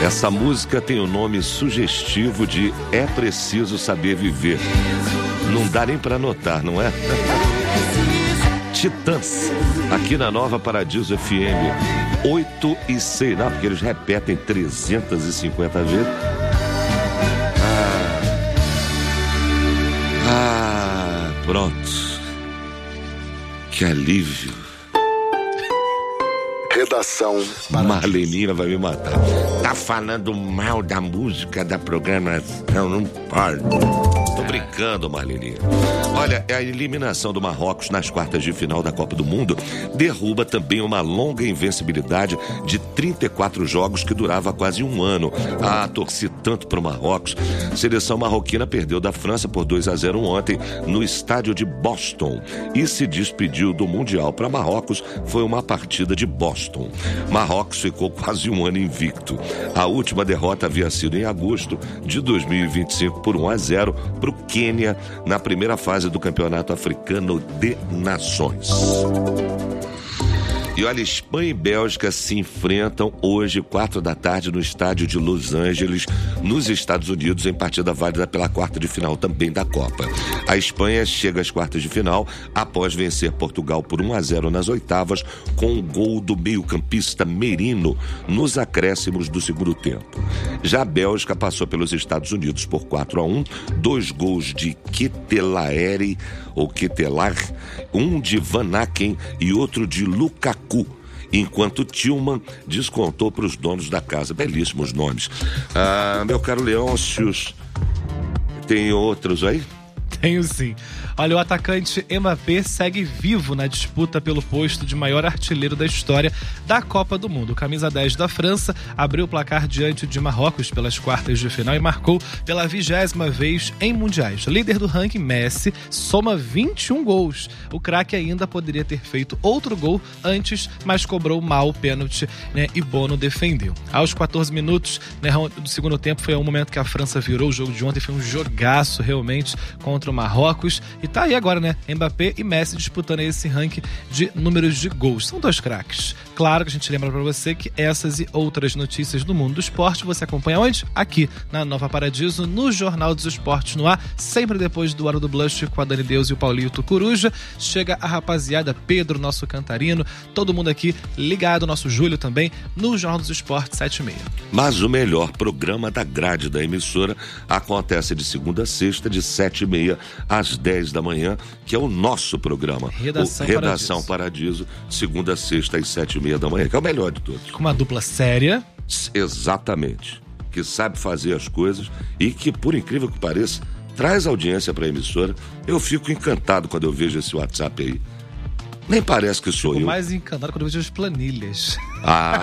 Essa música tem o nome sugestivo de É Preciso Saber Viver. Não dá nem pra notar, não é? Titãs, aqui na Nova Paradiso FM, 8:06, não, porque eles repetem 350 vezes. Pronto. Que alívio. Redação Marleninha vai me matar. Tá falando mal da música da programação, não pode. Tô brincando, Marleninha. Olha, a eliminação do Marrocos nas quartas de final da Copa do Mundo derruba também uma longa invencibilidade de 34 jogos que durava quase um ano. Torci tanto pro Marrocos. A seleção marroquina perdeu da França por 2-0 ontem no estádio de Boston e se despediu do Mundial. Para Marrocos foi uma partida de Boston. Marrocos ficou quase um ano invicto. A última derrota havia sido em agosto de 2025 por 1-0 para o Quênia na primeira fase do Campeonato Africano de Nações. E olha, Espanha e Bélgica se enfrentam hoje, 4 da tarde, no estádio de Los Angeles, nos Estados Unidos, em partida válida pela quarta de final também da Copa. A Espanha chega às quartas de final após vencer Portugal por 1-0 nas oitavas, com um gol do meio-campista Merino nos acréscimos do segundo tempo. Já a Bélgica passou pelos Estados Unidos por 4-1, 2 gols de Ketelar, um de Van Aken e outro de Lukaku, enquanto Tillman descontou para os donos da casa. Belíssimos nomes. Meu caro Leôncios, tem outros aí? Tenho sim. Olha, o atacante Mbappé segue vivo na disputa pelo posto de maior artilheiro da história da Copa do Mundo. O camisa 10 da França abriu o placar diante de Marrocos pelas quartas de final e marcou pela 20ª vez em mundiais. Líder do ranking, Messi soma 21 gols. O craque ainda poderia ter feito outro gol antes, mas cobrou mal o pênalti, e Bono defendeu. Aos 14 minutos do segundo tempo foi o momento que a França virou o jogo de ontem. Foi um jogaço realmente contra o Marrocos. E tá aí agora, Mbappé e Messi disputando esse ranking de números de gols. São 2 craques. Claro que a gente lembra pra você que essas e outras notícias do mundo do esporte você acompanha onde? Aqui na Nova Paradiso, no Jornal dos Esportes no ar, sempre depois do Hora do Blush com a Dani Deus e o Paulinho Tucuruja. Chega a rapaziada, Pedro, nosso cantarino, todo mundo aqui ligado, nosso Júlio também, no Jornal dos Esportes 7h30. Mas o melhor programa da grade da emissora acontece de segunda a sexta, de 7h30 às 10 da manhã, que é o nosso programa. Redação Paradiso, segunda a sexta às 7h30 da manhã, que é o melhor de todos. Com uma dupla séria. Exatamente. Que sabe fazer as coisas e que, por incrível que pareça, traz audiência para a emissora. Eu fico encantado quando eu vejo esse WhatsApp aí. Nem parece que sou eu. Fico mais encantado quando eu vejo as planilhas.